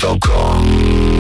UrbanaPlayFM.com.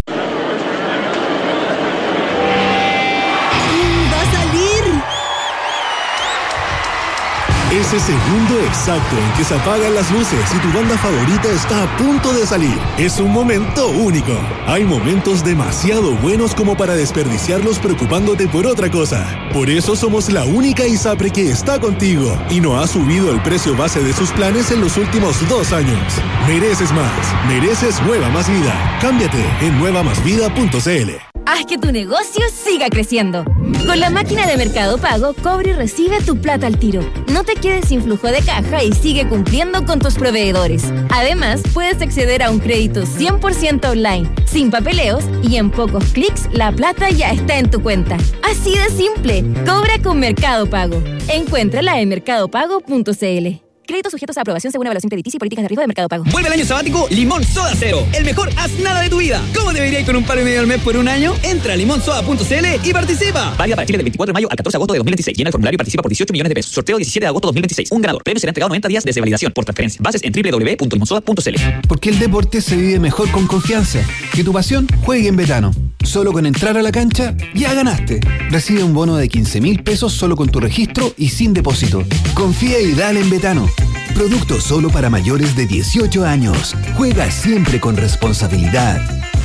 Ese segundo exacto en que se apagan las luces y tu banda favorita está a punto de salir. Es un momento único. Hay momentos demasiado buenos como para desperdiciarlos preocupándote por otra cosa. Por eso somos la única ISAPRE que está contigo y no ha subido el precio base de sus planes en los últimos 2 años. Mereces más. Mereces Nueva Más Vida. Cámbiate en nuevamasvida.cl. Haz que tu negocio siga creciendo. Con la máquina de Mercado Pago, cobra y recibe tu plata al tiro. No te quedes sin flujo de caja y sigue cumpliendo con tus proveedores. Además, puedes acceder a un crédito 100% online, sin papeleos y en pocos clics la plata ya está en tu cuenta. Así de simple. Cobra con Mercado Pago. Encuéntrala en mercadopago.cl. Créditos sujetos a aprobación según evaluación crediticia y políticas de riesgo de Mercado Pago. Vuelve el año sabático Limón Soda Cero. El mejor haz nada de tu vida. ¿Cómo debería ir con un palo y medio al mes por un año? Entra a limonsoda.cl y participa. Válida para Chile del 24 de mayo al 14 de agosto de 2026. Llena el formulario y participa por 18 millones de pesos. Sorteo 17 de agosto de 2026. Un ganador. Premio será entregado 90 días desde validación por transferencia. Bases en www.limonsoda.cl. Porque el deporte se vive mejor con confianza. Que tu pasión juegue en Betano. Solo con entrar a la cancha, ya ganaste. Recibe un bono de 15.000 pesos solo con tu registro y sin depósito. Confía y dale en Betano. Producto solo para mayores de 18 años. Juega siempre con responsabilidad.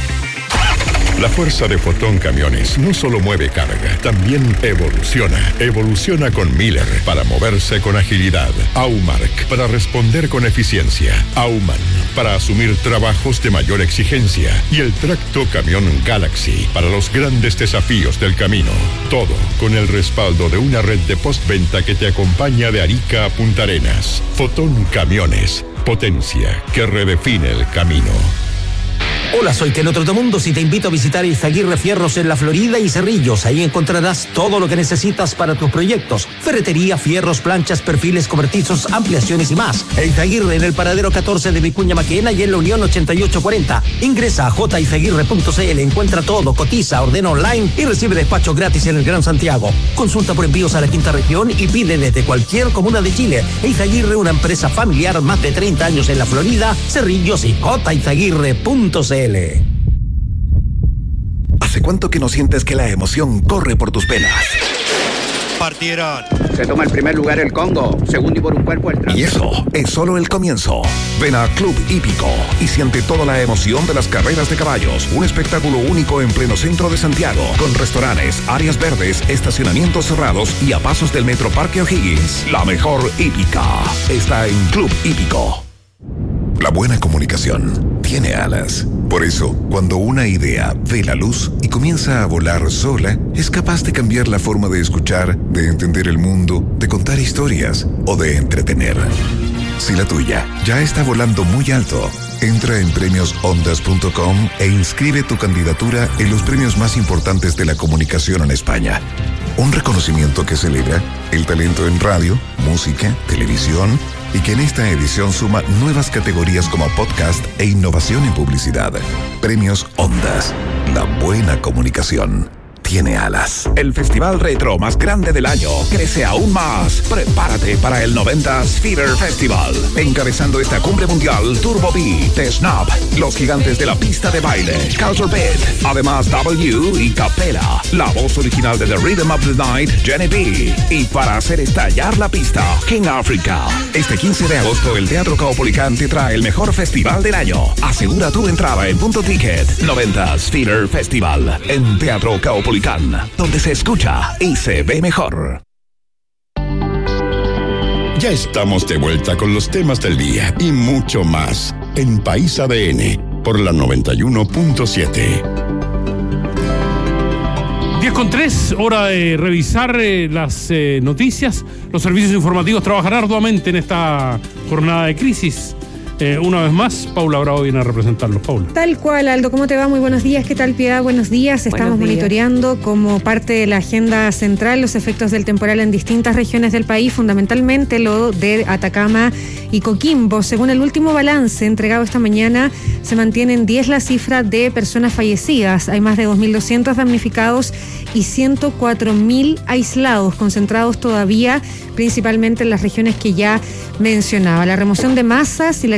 La fuerza de Fotón Camiones no solo mueve carga, también evoluciona. Evoluciona con Miller para moverse con agilidad. Aumark para responder con eficiencia. Auman para asumir trabajos de mayor exigencia. Y el tracto camión Galaxy para los grandes desafíos del camino. Todo con el respaldo de una red de postventa que te acompaña de Arica a Punta Arenas. Fotón Camiones. Potencia que redefine el camino. Hola, soy Telo Trotamundos y te invito a visitar Izaguirre Fierros en la Florida y Cerrillos. Ahí encontrarás todo lo que necesitas para tus proyectos. Ferretería, fierros, planchas, perfiles, cobertizos, ampliaciones y más. Izaguirre en el paradero 14 de Vicuña Maquena y en la Unión 8840. Ingresa a jizaguirre.cl, encuentra todo, cotiza, ordena online y recibe despacho gratis en el Gran Santiago. Consulta por envíos a la quinta región y pide desde cualquier comuna de Chile. Izaguirre, una empresa familiar, más de 30 años en la Florida, Cerrillos y jizaguirre.cl. ¿Hace cuánto que no sientes que la emoción corre por tus venas? Partieron. Se toma el primer lugar el Congo, segundo y por un cuerpo el Y eso es solo el comienzo. Ven a Club Hípico y siente toda la emoción de las carreras de caballos. Un espectáculo único en pleno centro de Santiago, con restaurantes, áreas verdes, estacionamientos cerrados y a pasos del Metro Parque O'Higgins. La mejor hípica está en Club Hípico. La buena comunicación tiene alas. Por eso, cuando una idea ve la luz y comienza a volar sola, es capaz de cambiar la forma de escuchar, de entender el mundo, de contar historias o de entretener. Si la tuya ya está volando muy alto, entra en premiosondas.com e inscribe tu candidatura en los premios más importantes de la comunicación en España. Un reconocimiento que celebra el talento en radio, música, televisión y que en esta edición suma nuevas categorías como podcast e innovación en publicidad. Premios Ondas. La buena comunicación tiene alas. El festival retro más grande del año crece aún más. Prepárate para el 90s Fever Festival. Encabezando esta cumbre mundial, Turbo B, The Snap, los gigantes de la pista de baile, Culture Beat, además W y Capella, la voz original de The Rhythm of the Night, Jenny B. Y para hacer estallar la pista, King Africa. Este 15 de agosto, el Teatro Caupolicán te trae el mejor festival del año. Asegura tu entrada en Punto Ticket. 90s Fever Festival en Teatro Caupolicán, donde se escucha y se ve mejor. Ya estamos de vuelta con los temas del día y mucho más en País ADN por la 91.7. 10:03, hora de revisar las noticias. Los servicios informativos trabajan arduamente en esta jornada de crisis. Una vez más, Paula Bravo viene a representarlos. Paula. Tal cual, Aldo, ¿cómo te va? Muy buenos días. ¿Qué tal, Piedad? Buenos días. Estamos monitoreando como parte de la agenda central los efectos del temporal en distintas regiones del país, fundamentalmente lo de Atacama y Coquimbo. Según el último balance entregado esta mañana, se mantiene en 10 la cifra de personas fallecidas. Hay más de 2.200 damnificados y 104.000 aislados, concentrados todavía principalmente en las regiones que ya mencionaba. La remoción de masas y la actividad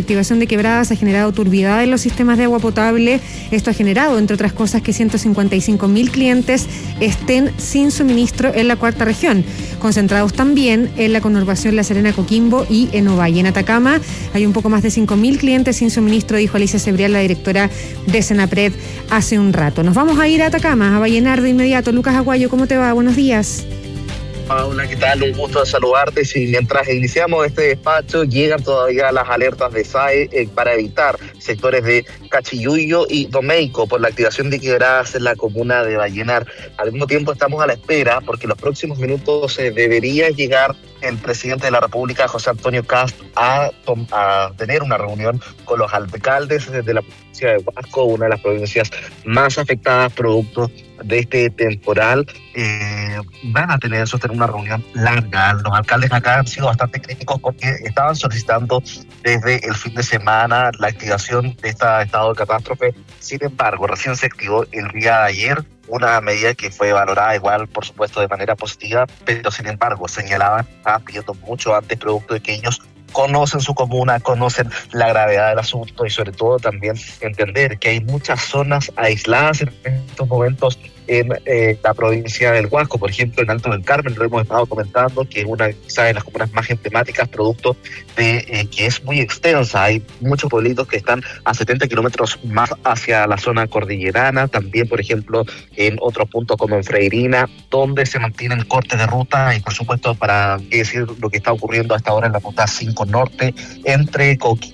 activación de quebradas ha generado turbidez en los sistemas de agua potable. Esto ha generado, entre otras cosas, que 155.000 clientes estén sin suministro en la cuarta región, concentrados también en la conurbación La Serena, Coquimbo y en Ovalle. En Atacama hay un poco más de 5.000 clientes sin suministro, dijo Alicia Cebrián, la directora de Senapred, hace un rato. Nos vamos a ir a Atacama, a Vallenar de inmediato. Lucas Aguayo, ¿cómo te va? Buenos días. Paula, ¿qué tal? Un gusto de saludarte. Si mientras iniciamos este despacho llegan todavía las alertas de SAE para evitar sectores de Cachiyuyo y Domeico por la activación de quebradas en la comuna de Vallenar. Al mismo tiempo estamos a la espera porque en los próximos minutos debería llegar el presidente de la República, José Antonio Kast, a tener una reunión con los alcaldes de la provincia de Huasco, una de las provincias más afectadas producto de este temporal. Van a sostener una reunión larga. Los alcaldes acá han sido bastante críticos porque estaban solicitando desde el fin de semana la activación de este estado de catástrofe. Sin embargo, recién se activó el día de ayer, una medida que fue valorada igual, por supuesto, de manera positiva, pero sin embargo señalaban, estaban pidiendo mucho antes, producto de que ellos conocen su comuna, conocen la gravedad del asunto y sobre todo también entender que hay muchas zonas aisladas en estos momentos en la provincia del Huasco, por ejemplo en Alto del Carmen, lo hemos estado comentando, que es una quizás de las comunas más emblemáticas, producto de que es muy extensa. Hay muchos pueblitos que están a 70 kilómetros más hacia la zona cordillerana, también por ejemplo en otros puntos como en Freirina, donde se mantienen cortes de ruta y por supuesto para qué decir lo que está ocurriendo hasta ahora en la ruta 5 Norte entre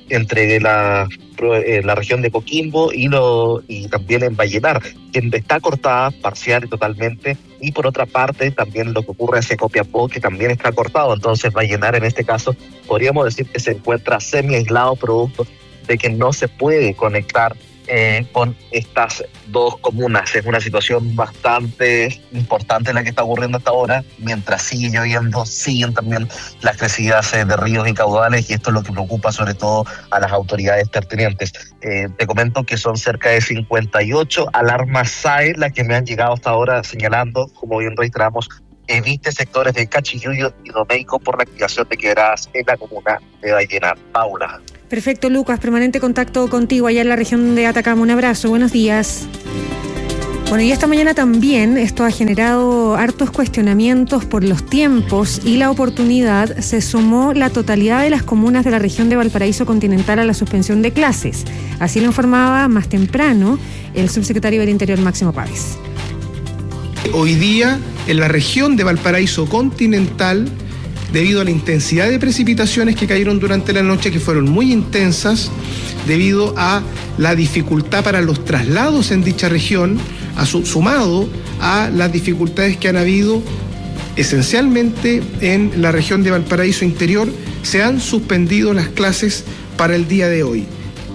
la región de Coquimbo y también en Vallenar, que está cortada parcial y totalmente, y por otra parte también lo que ocurre hacia Copiapó, que también está cortado. Entonces Vallenar en este caso podríamos decir que se encuentra semi aislado, producto de que no se puede conectar con estas dos comunas. Es una situación bastante importante la que está ocurriendo hasta ahora. Mientras sigue lloviendo, siguen también las crecidas de ríos y caudales, y esto es lo que preocupa sobre todo a las autoridades pertinentes. Te comento que son cerca de 58 alarmas SAE las que me han llegado hasta ahora, señalando, como bien reiteramos, evite sectores de Cachiyuyo y Domeico por la activación de quebradas en la comuna de Vallenar. Paula. Perfecto, Lucas, permanente contacto contigo allá en la región de Atacama. Un abrazo, buenos días. Bueno, y esta mañana también esto ha generado hartos cuestionamientos por los tiempos y la oportunidad. Se sumó la totalidad de las comunas de la región de Valparaíso Continental a la suspensión de clases. Así lo informaba más temprano el subsecretario del Interior, Máximo Páez. Hoy día, en la región de Valparaíso Continental, debido a la intensidad de precipitaciones que cayeron durante la noche, que fueron muy intensas, debido a la dificultad para los traslados en dicha región, sumado a las dificultades que han habido esencialmente en la región de Valparaíso Interior, se han suspendido las clases para el día de hoy.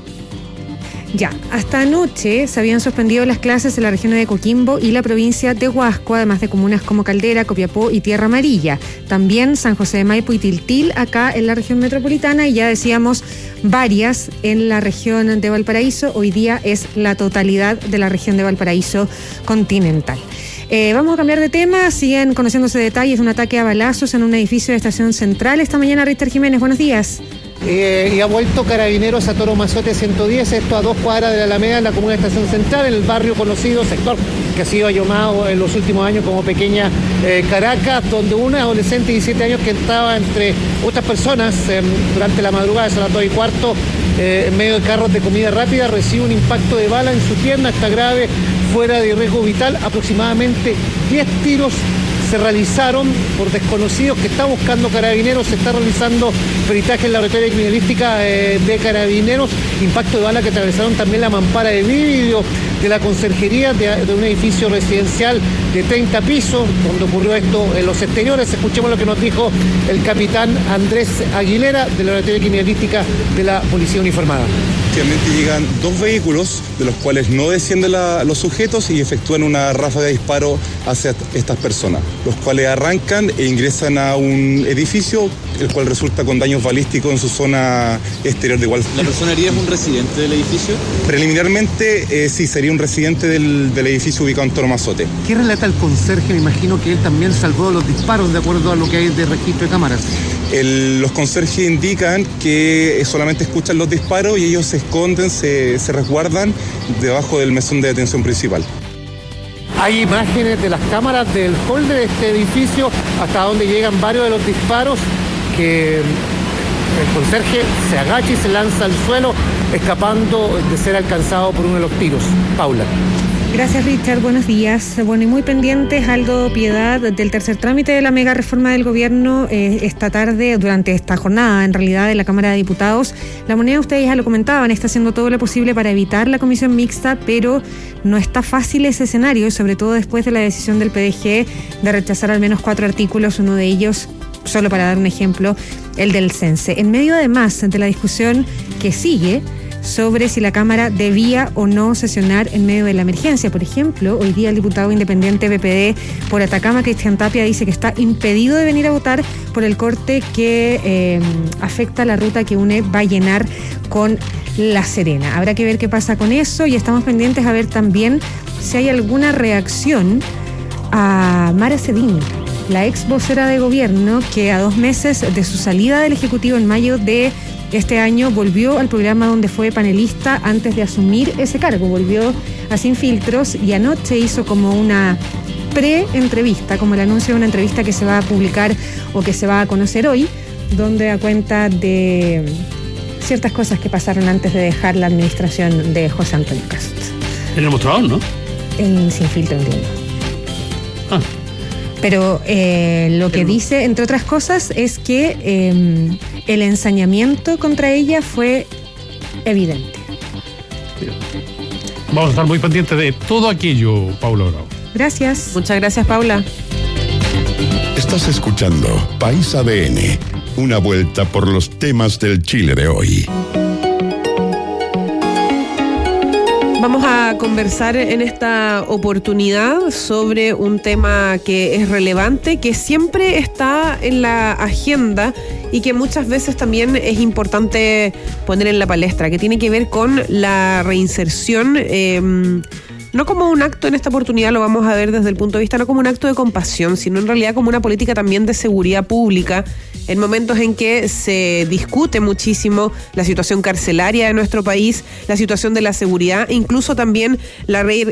Ya, hasta anoche se habían suspendido las clases en la región de Coquimbo y la provincia de Huasco, además de comunas como Caldera, Copiapó y Tierra Amarilla. También San José de Maipo y Tiltil, acá en la región metropolitana, y ya decíamos varias en la región de Valparaíso. Hoy día es la totalidad de la región de Valparaíso Continental. Vamos a cambiar de tema, siguen conociéndose detalles de un ataque a balazos en un edificio de Estación Central. Esta mañana, Richter Jiménez, buenos días. Y ha vuelto Carabineros a Toro Mazote 110, esto a 2 cuadras de la Alameda, en la comuna de Estación Central, en el barrio conocido, sector que ha sido llamado en los últimos años como Pequeña Caracas, donde una adolescente de 17 años que estaba entre otras personas durante la madrugada de las 2:15 en medio de carros de comida rápida, recibe un impacto de bala en su pierna, está grave, fuera de riesgo vital. Aproximadamente 10 tiros se realizaron por desconocidos que está buscando Carabineros. Se está realizando peritaje en la laboratorio criminalística de Carabineros. Impacto de bala que atravesaron también la mampara de vidrio de la conserjería de un edificio residencial de 30 pisos, donde ocurrió esto en los exteriores. Escuchemos lo que nos dijo el capitán Andrés Aguilera de la laboratorio criminalística de la Policía Uniformada. Efectivamente llegan 2 vehículos, de los cuales no descienden los sujetos y efectúan una ráfaga de disparo hacia estas personas. los cuales arrancan e ingresan a un edificio, el cual resulta con daños balísticos en su zona exterior de igual. ¿La persona herida es un residente del edificio? Preliminarmente, sí, sería un residente del edificio ubicado en Toro Mazote. ¿Qué relata el conserje? Me imagino que él también salvó los disparos de acuerdo a lo que hay de registro de cámaras. Los conserjes indican que solamente escuchan los disparos y ellos se esconden, se resguardan debajo del mesón de detención principal. Hay imágenes de las cámaras del hall de este edificio hasta donde llegan varios de los disparos, que el conserje se agacha y se lanza al suelo, escapando de ser alcanzado por uno de los tiros. Paula. Gracias, Richard. Buenos días. Bueno, y muy pendientes, Aldo Piedad, del tercer trámite de la mega reforma del gobierno esta tarde, durante esta jornada, en realidad, de la Cámara de Diputados. La Moneda, ustedes ya lo comentaban, está haciendo todo lo posible para evitar la comisión mixta, pero no está fácil ese escenario, sobre todo después de la decisión del PDG de rechazar al menos 4 artículos, uno de ellos, solo para dar un ejemplo, el del CENSE. En medio, además, de la discusión que sigue sobre si la Cámara debía o no sesionar en medio de la emergencia. Por ejemplo, hoy día el diputado independiente PPD por Atacama, Cristian Tapia, dice que está impedido de venir a votar por el corte que afecta la ruta que une Vallenar con La Serena. Habrá que ver qué pasa con eso, y estamos pendientes a ver también si hay alguna reacción a Mara Cedín, la ex vocera de gobierno, que a 2 meses de su salida del Ejecutivo en mayo de este año volvió al programa donde fue panelista antes de asumir ese cargo. Volvió a Sin Filtros y anoche hizo como una pre-entrevista, como el anuncio de una entrevista que se va a publicar o que se va a conocer hoy, donde da cuenta de ciertas cosas que pasaron antes de dejar la administración de José Antonio Kast. En el mostrador, ¿no? En Sin Filtro, entiendo. Pero lo que dice, entre otras cosas, es que el ensañamiento contra ella fue evidente. Vamos a estar muy pendientes de todo aquello, Paula Bravo. Gracias. Muchas gracias, Paula. Estás escuchando País ADN, una vuelta por los temas del Chile de hoy. Vamos a conversar en esta oportunidad sobre un tema que es relevante, que siempre está en la agenda y que muchas veces también es importante poner en la palestra, que tiene que ver con la reinserción, no como un acto, en esta oportunidad lo vamos a ver desde el punto de vista, no como un acto de compasión, sino en realidad como una política también de seguridad pública, en momentos en que se discute muchísimo la situación carcelaria de nuestro país, la situación de la seguridad, incluso también la ley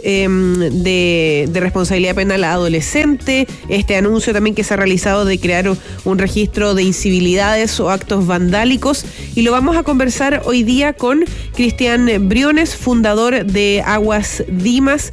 de responsabilidad penal adolescente, este anuncio también que se ha realizado de crear un registro de incivilidades o actos vandálicos, y lo vamos a conversar hoy día con Cristian Briones, fundador de Aguas Dimas,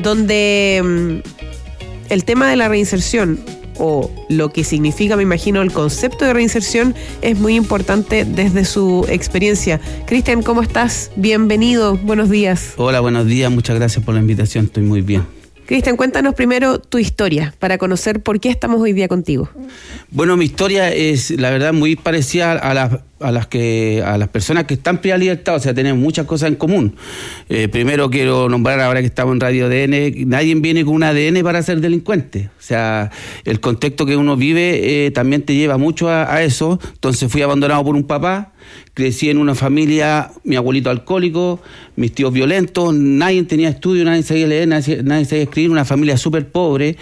donde el tema de la reinserción, o lo que significa, me imagino, el concepto de reinserción, es muy importante desde su experiencia. Cristian, ¿cómo estás? Bienvenido, buenos días. Hola, buenos días, muchas gracias por la invitación, estoy muy bien. Cristian, cuéntanos primero tu historia, para conocer por qué estamos hoy día contigo. Bueno, mi historia es, la verdad, muy parecida a las personas que están privadas de libertad, o sea, tenemos muchas cosas en común. Primero quiero nombrar, ahora que estamos en Radio ADN, nadie viene con un ADN para ser delincuente. O sea, el contexto que uno vive también te lleva mucho a eso. Entonces fui abandonado por un papá, crecí en una familia, mi abuelito alcohólico, mis tíos violentos, nadie tenía estudio, nadie sabía leer, nadie sabía escribir, una familia súper pobre.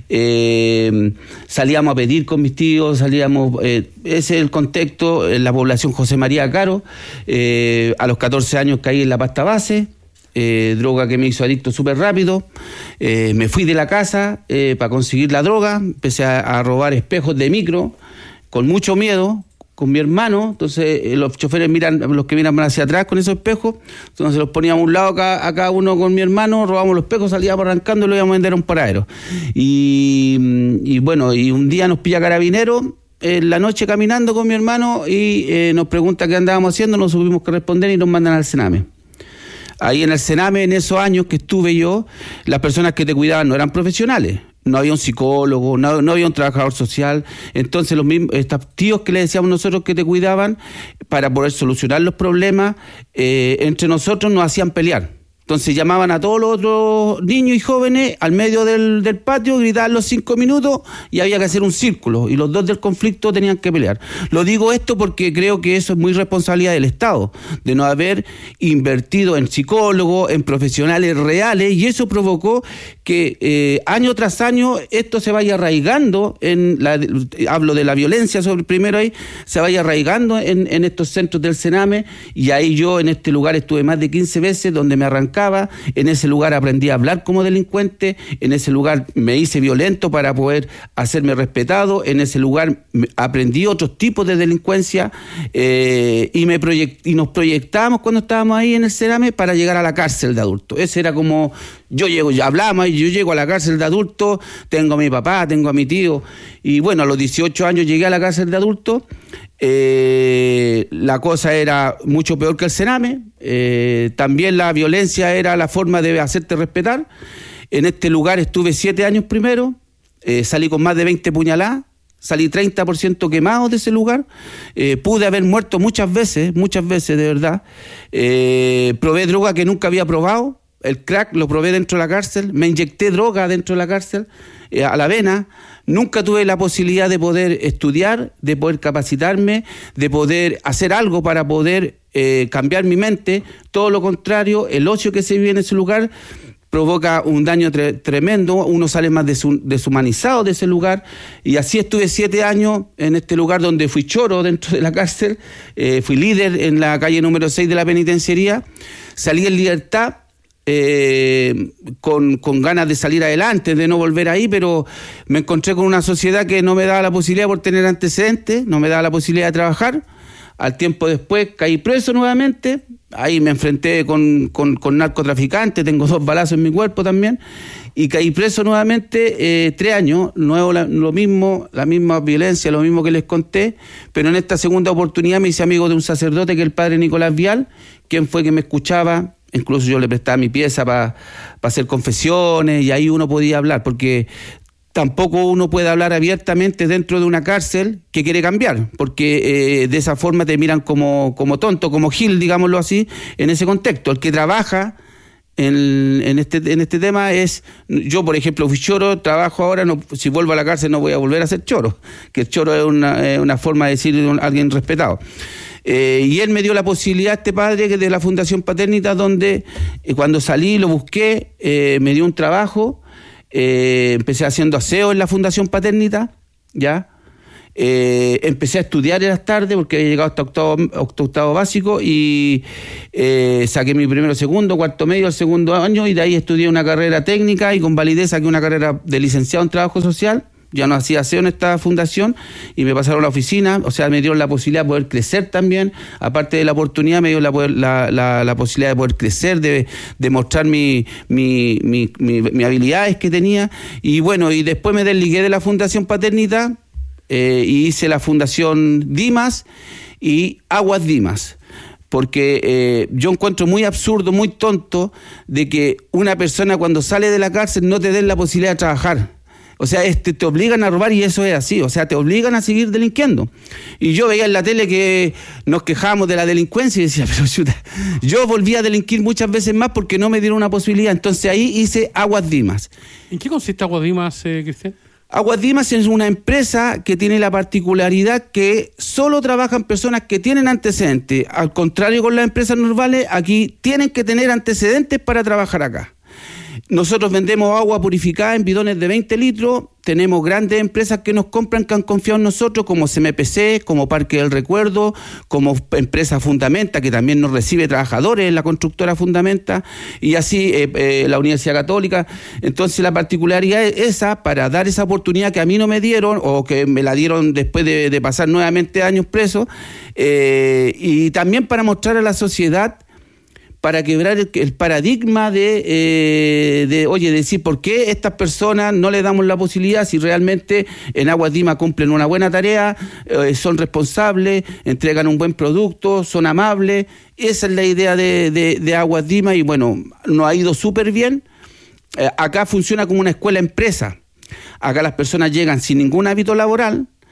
Salíamos a pedir con mis tíos, ese es el contexto, la población José María Caro. A los 14 años caí en la pasta base, droga que me hizo adicto súper rápido. Me fui de la casa para conseguir la droga, empecé a robar espejos de micro, con mucho miedo, con mi hermano. Entonces los choferes los que miran hacia atrás con esos espejos, entonces los poníamos a un lado a cada uno con mi hermano, robábamos los espejos, salíamos arrancando y lo íbamos a vender a un paradero. Y bueno, y un día nos pilla Carabineros en la noche caminando con mi hermano y nos pregunta qué andábamos haciendo, no supimos qué responder y nos mandan al Sename. Ahí en el Sename, en esos años que estuve yo, las personas que te cuidaban no eran profesionales. No había un psicólogo, no había un trabajador social. Entonces los mismos, estos tíos que le decíamos nosotros que te cuidaban, para poder solucionar los problemas, entre nosotros nos hacían pelear. Entonces llamaban a todos los otros niños y jóvenes al medio del patio, gritaban los 5 minutos y había que hacer un círculo, y los dos del conflicto tenían que pelear. Lo digo esto porque creo que eso es muy responsabilidad del Estado, de no haber invertido en psicólogos, en profesionales reales, y eso provocó que año tras año esto se vaya arraigando, hablo de la violencia sobre primero ahí, se vaya arraigando en estos centros del Sename, y ahí yo en este lugar estuve más de 15 veces donde me arrancaba, en ese lugar aprendí a hablar como delincuente, en ese lugar me hice violento para poder hacerme respetado, en ese lugar aprendí otros tipos de delincuencia, y nos proyectábamos cuando estábamos ahí en el Sename para llegar a la cárcel de adultos. Ese era como, ya hablamos, yo llego a la cárcel de adultos, tengo a mi papá, tengo a mi tío, y bueno, a los 18 años llegué a la cárcel de adultos. La cosa era mucho peor que el Sename, también la violencia era la forma de hacerte respetar. En este lugar estuve 7 años primero, salí con más de 20 puñaladas, salí 30% quemado de ese lugar, pude haber muerto muchas veces, de verdad. Probé droga que nunca había probado, el crack lo probé dentro de la cárcel, me inyecté droga dentro de la cárcel, a la vena. Nunca tuve la posibilidad de poder estudiar, de poder capacitarme, de poder hacer algo para poder cambiar mi mente. Todo lo contrario, el ocio que se vive en ese lugar provoca un daño tremendo, uno sale más deshumanizado de ese lugar, y así estuve 7 años en este lugar donde fui choro dentro de la cárcel, fui líder en la calle número 6 de la penitenciaría, salí en libertad, con ganas de salir adelante, de no volver ahí, pero me encontré con una sociedad que no me daba la posibilidad por tener antecedentes, no me daba la posibilidad de trabajar. Al tiempo después caí preso nuevamente, ahí me enfrenté con narcotraficantes, tengo 2 balazos en mi cuerpo también, y caí preso nuevamente 3 años, lo mismo, la misma violencia, lo mismo que les conté, pero en esta segunda oportunidad me hice amigo de un sacerdote que es el padre Nicolás Vial, quien fue que me escuchaba. Incluso yo le prestaba mi pieza para hacer confesiones, y ahí uno podía hablar, porque tampoco uno puede hablar abiertamente dentro de una cárcel que quiere cambiar, porque de esa forma te miran como tonto, como gil, digámoslo así, en ese contexto. El que trabaja en este tema es, yo por ejemplo fui choro, trabajo ahora, si vuelvo a la cárcel no voy a volver a ser choro, que el choro es una forma de decir de alguien respetado. Y él me dio la posibilidad, este padre que de la Fundación Paternitas, donde cuando salí lo busqué, me dio un trabajo, empecé haciendo aseo en la Fundación Paternitas, ¿ya? Empecé a estudiar en las tardes porque había llegado hasta octavo básico, y saqué mi primero, segundo, cuarto medio, el segundo año, y de ahí estudié una carrera técnica, y con validez saqué una carrera de licenciado en trabajo social. Ya no hacía aseo en esta fundación y me pasaron a la oficina, o sea, me dieron la posibilidad de poder crecer también, aparte de la oportunidad me dio la posibilidad de poder crecer, de mostrar mis habilidades que tenía, y bueno, y después me desligué de la Fundación Paternitas, y hice la Fundación Dimas y Aguas Dimas. Porque yo encuentro muy absurdo, muy tonto, de que una persona cuando sale de la cárcel no te den la posibilidad de trabajar. O sea, te obligan a robar, y eso es así, o sea, te obligan a seguir delinquiendo. Y yo veía en la tele que nos quejábamos de la delincuencia y decía, pero chuta, yo volví a delinquir muchas veces más porque no me dieron una posibilidad. Entonces ahí hice Aguas Dimas. ¿En qué consiste Aguas Dimas, Cristian? Aguas Dimas es una empresa que tiene la particularidad que solo trabajan personas que tienen antecedentes. Al contrario con las empresas normales, aquí tienen que tener antecedentes para trabajar acá. Nosotros vendemos agua purificada en bidones de 20 litros, tenemos grandes empresas que nos compran, que han confiado en nosotros, como CMPC, como Parque del Recuerdo, como empresa Fundamenta, que también nos recibe trabajadores en la constructora Fundamenta, y así la Universidad Católica. Entonces la particularidad es esa, para dar esa oportunidad que a mí no me dieron, o que me la dieron después de pasar nuevamente años preso, y también para mostrar a la sociedad, para quebrar el paradigma de decir, ¿por qué estas personas no le damos la posibilidad si realmente en Aguas Dimas cumplen una buena tarea, son responsables, entregan un buen producto, son amables? Esa es la idea de Aguas Dimas, y bueno, nos ha ido súper bien. Acá funciona como una escuela empresa. Acá las personas llegan sin ningún hábito laboral,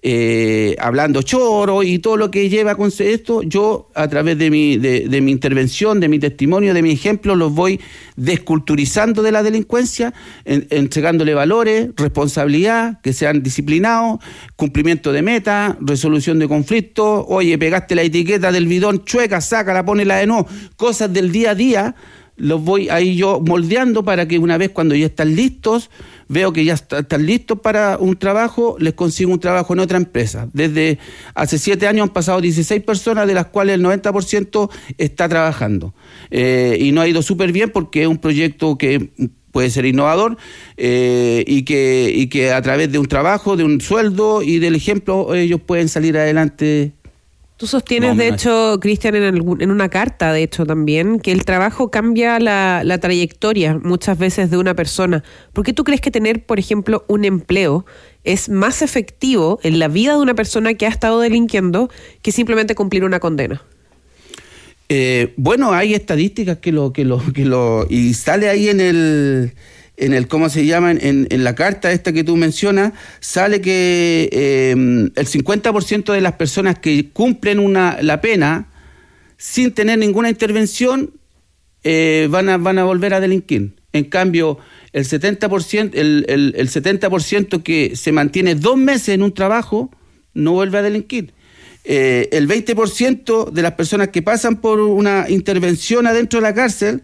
hablando choro y todo lo que lleva con esto, yo a través de mi intervención, de mi testimonio, de mi ejemplo, los voy desculturizando de la delincuencia, entregándole valores, responsabilidad, que sean disciplinados, cumplimiento de meta, resolución de conflictos. Oye, pegaste la etiqueta del bidón chueca, sácala, ponela de nuevo, cosas del día a día. Los voy ahí yo moldeando para que una vez cuando ya están listos, veo que ya están listos para un trabajo, les consigo un trabajo en otra empresa. Desde hace 7 años han pasado 16 personas, de las cuales el 90% está trabajando. Y nos ha ido súper bien porque es un proyecto que puede ser innovador y que a través de un trabajo, de un sueldo y del ejemplo, ellos pueden salir adelante. Tú sostienes, de hecho, Cristian, en una carta, de hecho, también, que el trabajo cambia la trayectoria muchas veces de una persona. ¿Por qué tú crees que tener, por ejemplo, un empleo es más efectivo en la vida de una persona que ha estado delinquiendo que simplemente cumplir una condena? Bueno, hay estadísticas y sale ahí en el ¿cómo se llama? En la carta esta que tú mencionas, sale que el 50% de las personas que cumplen la pena sin tener ninguna intervención van a volver a delinquir. En cambio, el 70%, el 70% que se mantiene 2 meses en un trabajo no vuelve a delinquir. El 20% de las personas que pasan por una intervención adentro de la cárcel,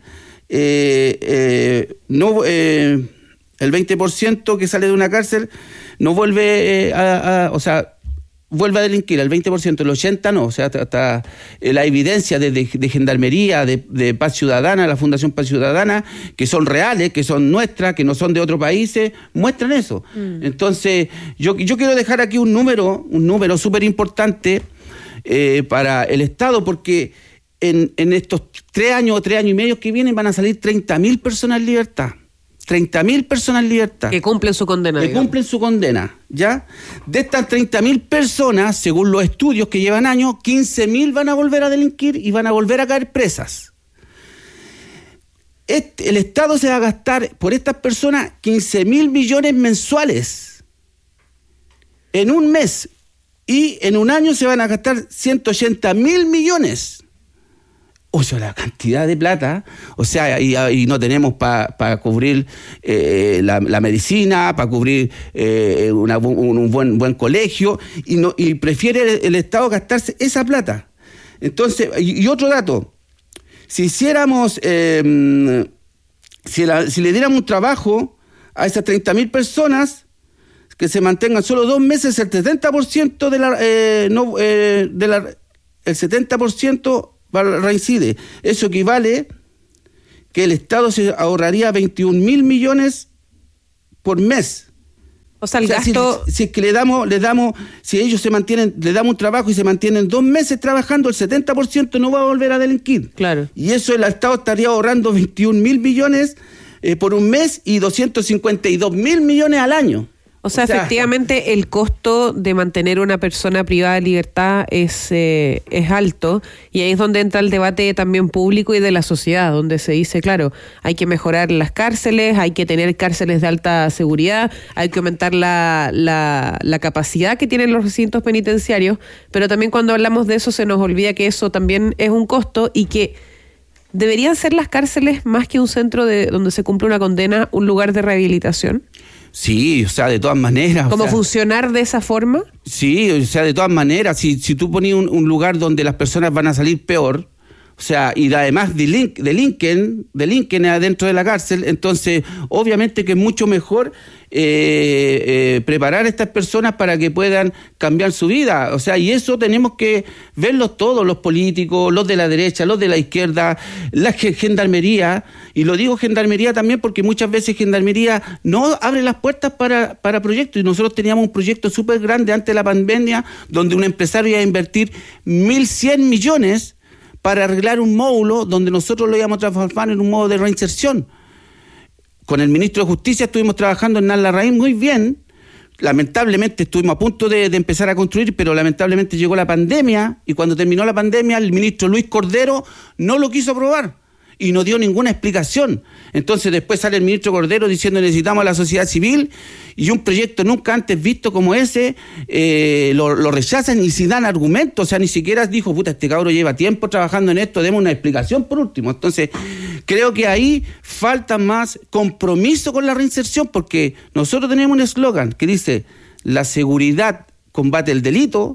el 20% que sale de una cárcel no vuelve vuelve a delinquir, el 20%, el 80% no. O sea, hasta la evidencia de Gendarmería, de Paz Ciudadana, la Fundación Paz Ciudadana, que son reales, que son nuestras, que no son de otros países, muestran eso. Entonces, yo quiero dejar aquí un número súper importante para el Estado, porque en estos 3 años o 3 años y medio que vienen van a salir 30.000 personas en libertad. 30.000 personas en libertad. Que cumplen su condena. ¿Ya? De estas 30.000 personas, según los estudios que llevan años, 15.000 van a volver a delinquir y van a volver a caer presas. El Estado se va a gastar por estas personas 15.000 millones mensuales en un mes, y en un año se van a gastar 180.000 millones. O sea, la cantidad de plata, o sea, y no tenemos para cubrir la medicina, para cubrir un buen colegio, y prefiere el Estado gastarse esa plata. Entonces, y otro dato, si hiciéramos, si le diéramos un trabajo a esas 30.000 personas, que se mantengan solo 2 meses, el 70% el 70% reincide. Eso equivale que el Estado se ahorraría 21.000 millones por mes. O sea, el gasto... Si es que le damos, si ellos se mantienen, le damos un trabajo y se mantienen 2 meses trabajando, el 70% no va a volver a delinquir. Claro. Y eso el Estado estaría ahorrando 21.000 millones por un mes y 252.000 millones al año. O sea, efectivamente, el costo de mantener una persona privada de libertad es alto, y ahí es donde entra el debate también público y de la sociedad, donde se dice, claro, hay que mejorar las cárceles, hay que tener cárceles de alta seguridad, hay que aumentar la capacidad que tienen los recintos penitenciarios, pero también cuando hablamos de eso se nos olvida que eso también es un costo, y que deberían ser las cárceles, más que un centro donde se cumple una condena, un lugar de rehabilitación. Sí, o sea, de todas maneras. ¿Cómo funcionar de esa forma? Sí, o sea, de todas maneras, si tú pones un lugar donde las personas van a salir peor, o sea, y además delinquen adentro de la cárcel, entonces obviamente que es mucho mejor preparar a estas personas para que puedan cambiar su vida. O sea, y eso tenemos que verlos todos, los políticos, los de la derecha, los de la izquierda, la Gendarmería, y lo digo Gendarmería también porque muchas veces Gendarmería no abre las puertas para proyectos, y nosotros teníamos un proyecto súper grande antes de la pandemia, donde un empresario iba a invertir 1.100 millones para arreglar un módulo donde nosotros lo íbamos a transformar en un módulo de reinserción. Con el ministro de Justicia estuvimos trabajando en Nal Larraín muy bien. Lamentablemente estuvimos a punto de empezar a construir, pero lamentablemente llegó la pandemia, y cuando terminó la pandemia el ministro Luis Cordero no lo quiso aprobar. y no dio ninguna explicación. Entonces después sale el ministro Cordero diciendo necesitamos a la sociedad civil, y un proyecto nunca antes visto como ese lo rechazan y sin dan argumentos. O sea, ni siquiera dijo, puta, este cabro lleva tiempo trabajando en esto, demos una explicación por último. Entonces creo que ahí falta más compromiso con la reinserción, porque nosotros tenemos un eslogan que dice: la seguridad combate el delito,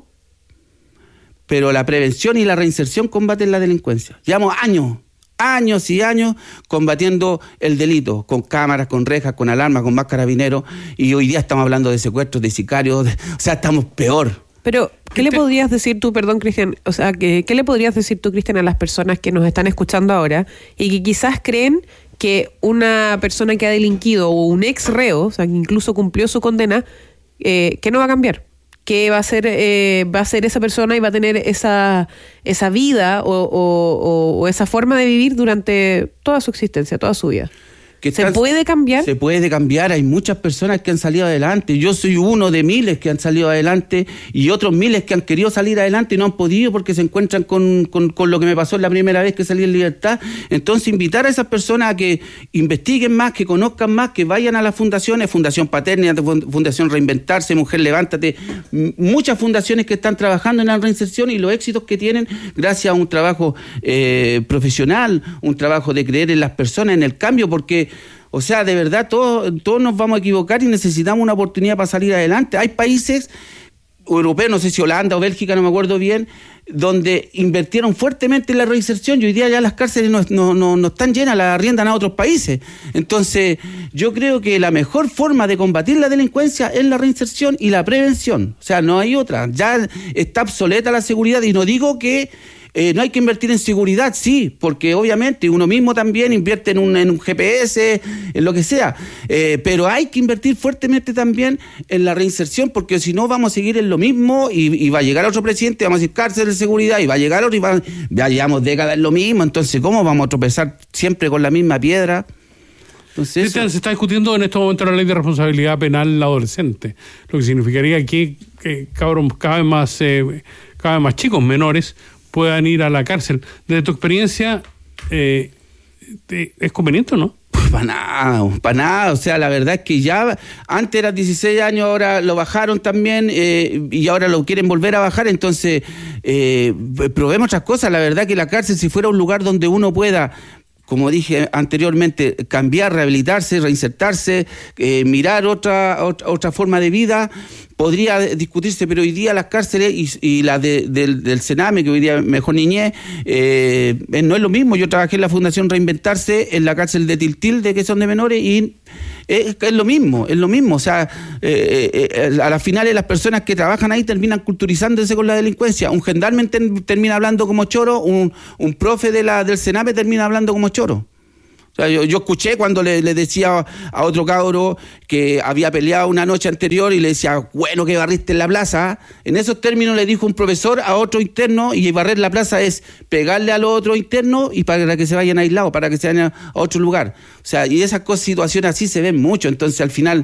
pero la prevención y la reinserción combaten la delincuencia. Llevamos años y años combatiendo el delito, con cámaras, con rejas, con alarmas, con más carabineros, y hoy día estamos hablando de secuestros, de sicarios, o sea, estamos peor. Pero, ¿qué le podrías decir tú, perdón, Cristian? O sea, ¿qué le podrías decir tú, Cristian, a las personas que nos están escuchando ahora y que quizás creen que una persona que ha delinquido o un ex reo, o sea, que incluso cumplió su condena, que no va a cambiar? Que va a ser esa persona y va a tener esa vida o esa forma de vivir durante toda su existencia, toda su vida. ¿Se puede cambiar? Se puede cambiar, hay muchas personas que han salido adelante. Yo soy uno de miles que han salido adelante y otros miles que han querido salir adelante y no han podido porque se encuentran con lo que me pasó la primera vez que salí en libertad. Entonces invitar a esas personas a que investiguen más, que conozcan más, que vayan a las fundaciones, Fundación Paterna, Fundación Reinventarse, Mujer Levántate, muchas fundaciones que están trabajando en la reinserción y los éxitos que tienen gracias a un trabajo profesional, un trabajo de creer en las personas, en el cambio, porque o sea, de verdad, todos nos vamos a equivocar y necesitamos una oportunidad para salir adelante. Hay países europeos, no sé si Holanda o Bélgica, no me acuerdo bien, donde invirtieron fuertemente en la reinserción y hoy día ya las cárceles no están llenas, las arriendan a otros países. Entonces, yo creo que la mejor forma de combatir la delincuencia es la reinserción y la prevención. O sea, no hay otra. Ya está obsoleta la seguridad y no digo que no hay que invertir en seguridad, sí, porque obviamente uno mismo también invierte en un GPS, en lo que sea, pero hay que invertir fuertemente también en la reinserción, porque si no vamos a seguir en lo mismo y va a llegar otro presidente, vamos a decir cárcel de seguridad, y va a llegar otro ya llevamos décadas en lo mismo. Entonces, ¿cómo vamos a tropezar siempre con la misma piedra? Entonces, se está discutiendo en este momento la ley de responsabilidad penal en adolescente, lo que significaría que cabros cada vez más chicos, menores, puedan ir a la cárcel. Desde tu experiencia, ¿es conveniente o no? Para nada. O sea, la verdad es que ya antes era 16 años, ahora lo bajaron también y ahora lo quieren volver a bajar. Entonces, probemos otras cosas. La verdad que la cárcel, si fuera un lugar donde uno pueda, como dije anteriormente, cambiar, rehabilitarse, reinsertarse, mirar otra forma de vida, podría discutirse, pero hoy día las cárceles y las del Sename, que hoy día Mejor Niñez, no es lo mismo. Yo trabajé en la Fundación Reinventarse, en la cárcel de Tiltil, que son de menores, y es lo mismo. O sea, a las finales las personas que trabajan ahí terminan culturizándose con la delincuencia. Un gendarme termina hablando como choro, un profe del Sename termina hablando como choro. O sea, yo escuché cuando le decía a otro cabro que había peleado una noche anterior y le decía, bueno, que barriste en la plaza. En esos términos le dijo un profesor a otro interno, y barrer la plaza es pegarle a los otros internos y para que se vayan aislados, para que se vayan a otro lugar. O sea, y esas situaciones así se ven mucho. Entonces, al final,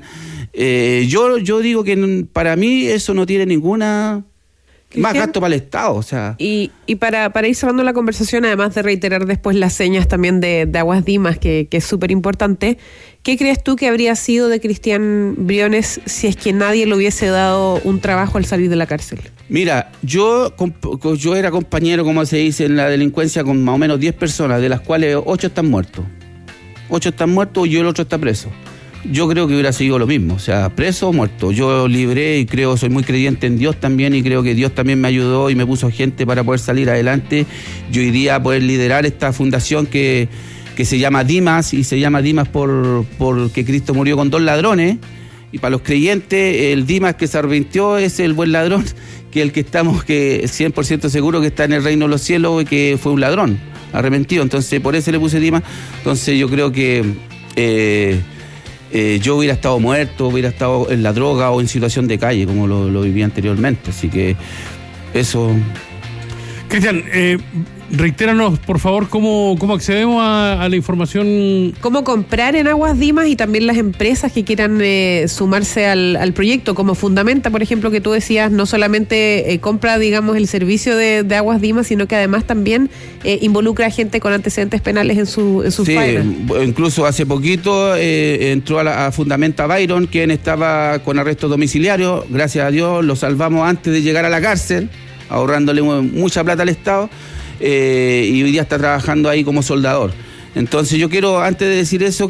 yo digo que para mí eso no tiene ninguna... más gasto para el Estado, o sea. Y para ir cerrando la conversación, además de reiterar después las señas también de Aguas Dimas, que es súper importante, ¿qué crees tú que habría sido de Cristian Briones si es que nadie le hubiese dado un trabajo al salir de la cárcel? Mira, yo era compañero, como se dice, en la delincuencia con más o menos 10 personas, de las cuales 8 están muertos. 8 están muertos y el otro está preso. Yo creo que hubiera sido lo mismo, o sea, preso o muerto. Yo libré y soy muy creyente en Dios también, y creo que Dios también me ayudó y me puso gente para poder salir adelante y hoy día poder liderar esta fundación que se llama Dimas, y se llama Dimas porque Cristo murió con 2 ladrones, y para los creyentes el Dimas que se arrepintió es el buen ladrón, que el que estamos, que 100% seguro que está en el reino de los cielos, y que fue un ladrón arrepentido. Entonces por eso le puse Dimas. Entonces yo creo que yo hubiera estado muerto, hubiera estado en la droga o en situación de calle, como lo viví anteriormente. Así que eso... Cristian, Reitéranos, por favor, cómo accedemos a la información. Cómo comprar en Aguas Dimas y también las empresas que quieran sumarse al proyecto, como Fundamenta, por ejemplo, que tú decías, no solamente compra, digamos, el servicio de Aguas Dimas, sino que además también involucra a gente con antecedentes penales en sus faenas. Incluso hace poquito entró a Fundamenta Byron, quien estaba con arresto domiciliario. Gracias a Dios lo salvamos antes de llegar a la cárcel, ahorrándole mucha plata al Estado. Y hoy día está trabajando ahí como soldador. Entonces yo quiero, antes de decir eso,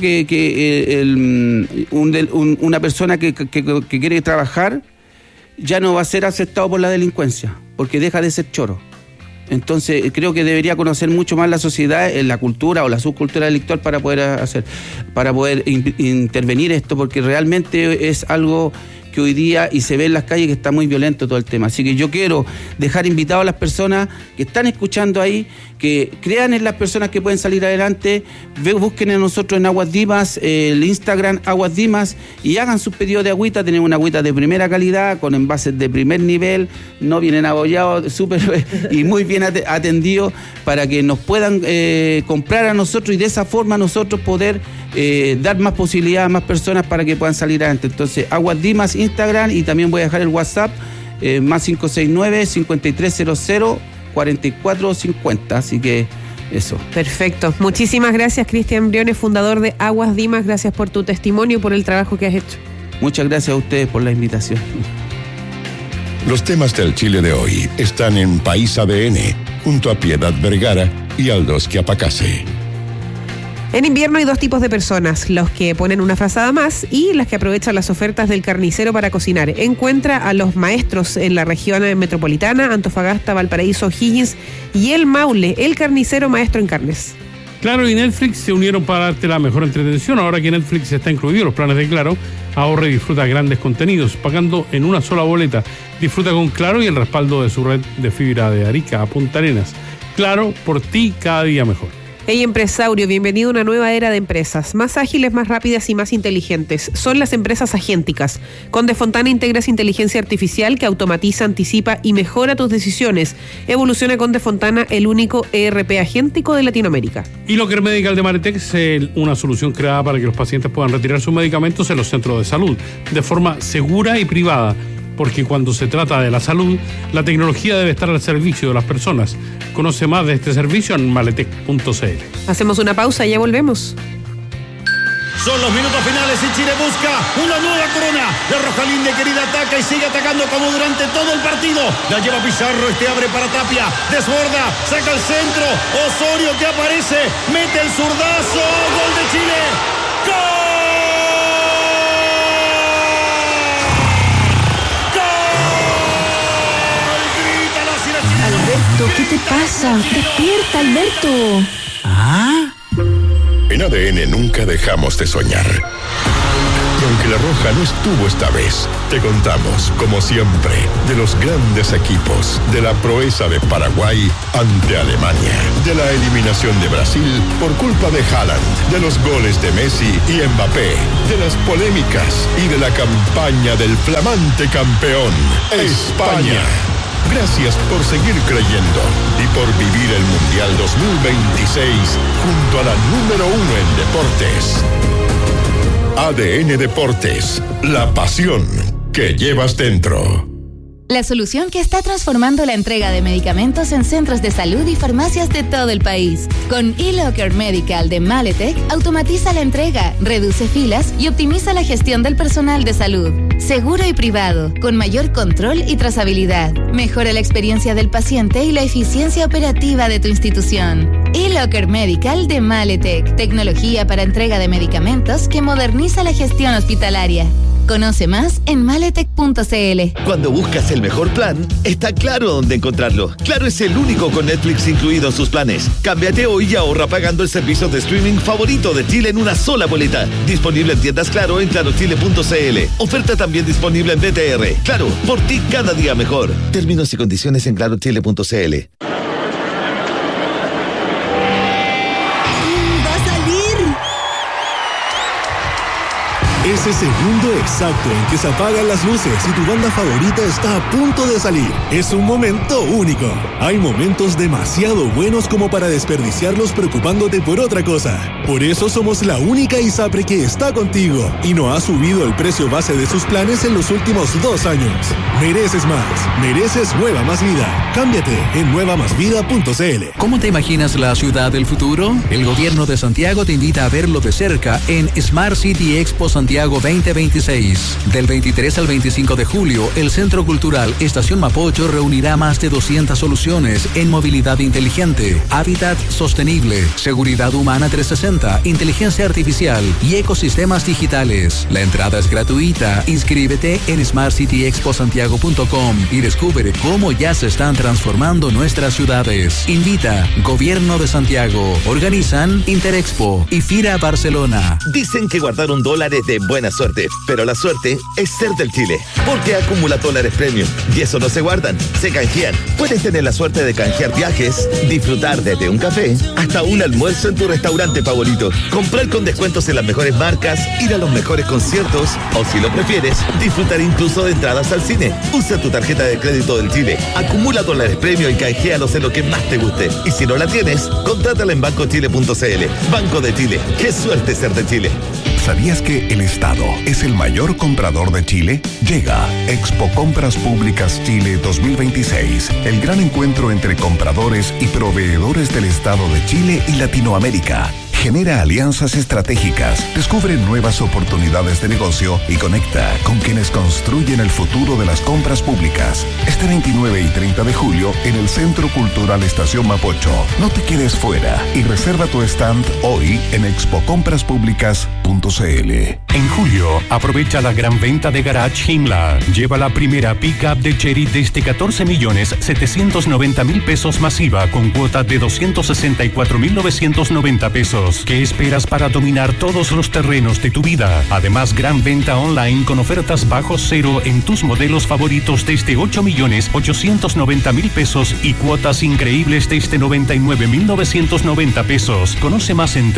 una persona que quiere trabajar ya no va a ser aceptado por la delincuencia, porque deja de ser choro. Entonces creo que debería conocer mucho más la sociedad, la cultura o la subcultura delictual para poder intervenir esto, porque realmente es algo que hoy día y se ve en las calles que está muy violento todo el tema. Así que yo quiero dejar invitado a las personas que están escuchando ahí, que crean en las personas que pueden salir adelante, busquen en nosotros en Aguas Dimas, el Instagram Aguas Dimas, y hagan sus pedidos de agüita. Tenemos una agüita de primera calidad, con envases de primer nivel, no vienen abollados, súper y muy bien atendidos, para que nos puedan comprar a nosotros y de esa forma nosotros poder dar más posibilidades a más personas para que puedan salir adelante. Entonces, Aguas Dimas, Instagram, y también voy a dejar el WhatsApp, más 569-5300-4450, así que eso. Perfecto. Muchísimas gracias, Cristian Briones, fundador de Aguas Dimas. Gracias por tu testimonio y por el trabajo que has hecho. Muchas gracias a ustedes por la invitación. Los temas del Chile de hoy están en País ADN, junto a Piedad Vergara y Aldos Quiapacase. En invierno hay dos tipos de personas, los que ponen una frazada más y las que aprovechan las ofertas del carnicero para cocinar. Encuentra a los maestros en la región metropolitana, Antofagasta, Valparaíso, O'Higgins y el Maule, el carnicero maestro en carnes. Claro y Netflix se unieron para darte la mejor entretención. Ahora que Netflix está incluido en los planes de Claro, ahorra y disfruta grandes contenidos, pagando en una sola boleta. Disfruta con Claro y el respaldo de su red de fibra de Arica a Punta Arenas. Claro, por ti cada día mejor. Hey empresario, bienvenido a una nueva era de empresas, más ágiles, más rápidas y más inteligentes. Son las empresas agénticas. Con Defontana integras inteligencia artificial que automatiza, anticipa y mejora tus decisiones. Evoluciona con Defontana, el único ERP agéntico de Latinoamérica. Y Locker Medical de Maretec es una solución creada para que los pacientes puedan retirar sus medicamentos en los centros de salud de forma segura y privada. Porque cuando se trata de la salud, la tecnología debe estar al servicio de las personas. Conoce más de este servicio en maletec.cl. Hacemos una pausa y ya volvemos. Son los minutos finales y Chile busca una nueva corona. La roja linda querida ataca y sigue atacando como durante todo el partido. La lleva Pizarro, abre para Tapia, desborda, saca el centro. Osorio que aparece, mete el zurdazo. Gol de Chile. ¡Gol! Alberto, ¿qué te pasa? Despierta, Alberto. ¿Ah? En ADN nunca dejamos de soñar. Y aunque la Roja no estuvo esta vez, te contamos, como siempre, de los grandes equipos, de la proeza de Paraguay ante Alemania, de la eliminación de Brasil por culpa de Haaland, de los goles de Messi y Mbappé, de las polémicas y de la campaña del flamante campeón, España. Gracias por seguir creyendo y por vivir el Mundial 2026 junto a la número 1 en deportes. ADN Deportes, la pasión que llevas dentro. La solución que está transformando la entrega de medicamentos en centros de salud y farmacias de todo el país. Con eLocker Medical de Maletec, automatiza la entrega, reduce filas y optimiza la gestión del personal de salud. Seguro y privado, con mayor control y trazabilidad. Mejora la experiencia del paciente y la eficiencia operativa de tu institución. eLocker Medical de Maletec, tecnología para entrega de medicamentos que moderniza la gestión hospitalaria. Conoce más en maletec.cl. Cuando buscas el mejor plan, está Claro dónde encontrarlo. Claro es el único con Netflix incluido en sus planes. Cámbiate hoy y ahorra pagando el servicio de streaming favorito de Chile en una sola boleta. Disponible en tiendas Claro en clarochile.cl. Oferta también disponible en BTR. Claro, por ti cada día mejor. Términos y condiciones en clarochile.cl. Ese segundo exacto en que se apagan las luces y tu banda favorita está a punto de salir. Es un momento único. Hay momentos demasiado buenos como para desperdiciarlos preocupándote por otra cosa. Por eso somos la única ISAPRE que está contigo y no ha subido el precio base de sus planes en los últimos 2 años. Mereces más. Mereces Nueva Más Vida. Cámbiate en nuevamasvida.cl. ¿Cómo te imaginas la ciudad del futuro? El gobierno de Santiago te invita a verlo de cerca en Smart City Expo Santiago 2026. Del 23 al 25 de julio, el Centro Cultural Estación Mapocho reunirá más de 200 soluciones en movilidad inteligente, hábitat sostenible, seguridad humana 360, inteligencia artificial y ecosistemas digitales. La entrada es gratuita. Inscríbete en smartcityexposantiago.com y descubre cómo ya se están transformando nuestras ciudades. Invita Gobierno de Santiago. Organizan Interexpo y FIRA Barcelona. Dicen que guardar $1 es de buena suerte, pero la suerte es ser del Chile, porque acumula dólares premium y eso no se guardan, se canjean. Puedes tener la suerte de canjear viajes, disfrutar desde un café hasta un almuerzo en tu restaurante favorito, comprar con descuentos en las mejores marcas, ir a los mejores conciertos o, si lo prefieres, disfrutar incluso de entradas al cine. Usa tu tarjeta de crédito del Chile, acumula dólares premium y canjealos en lo que más te guste. Y si no la tienes, contrátala en bancochile.cl. Banco de Chile, qué suerte ser de Chile. ¿Sabías que el Estado es el mayor comprador de Chile? Llega Expo Compras Públicas Chile 2026, el gran encuentro entre compradores y proveedores del Estado de Chile y Latinoamérica. Genera alianzas estratégicas, descubre nuevas oportunidades de negocio y conecta con quienes construyen el futuro de las compras públicas. Este 29 y 30 de julio en el Centro Cultural Estación Mapocho. No te quedes fuera y reserva tu stand hoy en expocompraspúblicas.cl. En julio, aprovecha la gran venta de Garage Himla. Lleva la primera pick-up de Chery desde 14.790.000 pesos masiva con cuota de 264.990 pesos. ¿Qué esperas para dominar todos los terrenos de tu vida? Además, gran venta online con ofertas bajo cero en tus modelos favoritos desde 8.890.000 pesos y cuotas increíbles desde 99.990 pesos. Conoce más en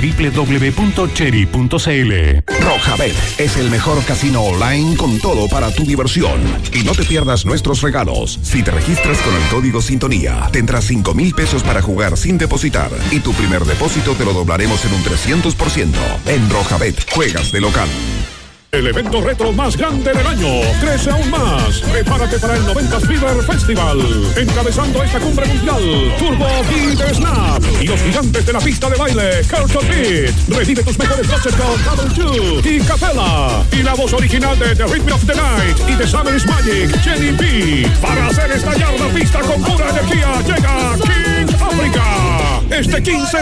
www.chery.cl. Rojabet es el mejor casino online con todo para tu diversión. Y no te pierdas nuestros regalos. Si te registras con el código Sintonía, tendrás 5.000 pesos para jugar sin depositar. Y tu primer depósito te lo doblaremos en un 300%. En Rojabet, juegas de local. El evento retro más grande del año crece aún más. Prepárate para el 90s Fever Festival. Encabezando esta cumbre mundial, Turbo Beat Snap y los gigantes de la pista de baile, Culture Beat. Revive tus mejores noches con Double 2 y Capella. Y la voz original de The Rhythm of the Night y The Summer's Magic, Jenny B. Para hacer estallar la pista con pura energía, llega King Africa. Este 15